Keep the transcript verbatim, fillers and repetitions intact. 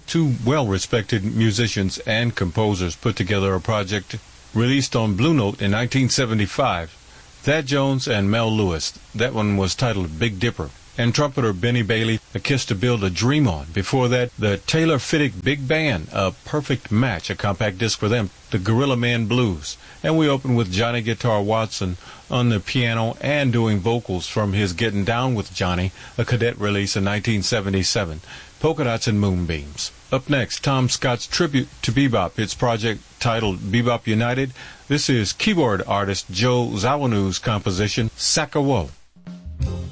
two well-respected musicians and composers put together a project released on Blue Note in nineteen seventy-five. Thad Jones and Mel Lewis. That one was titled Big Dipper. And trumpeter Benny Bailey, A Kiss to Build a Dream On. Before that, the Taylor Fittick Big Band, A Perfect Match, a compact disc for them, the Gorilla Man Blues. And we open with Johnny Guitar Watson on the piano and doing vocals from his Getting Down with Johnny, a cadet release in nineteen seventy-seven. Polka Dots and Moonbeams. Up next, Tom Scott's tribute to bebop, its project titled Bebop United. This is keyboard artist Joe Zawanu's composition, Sackawow.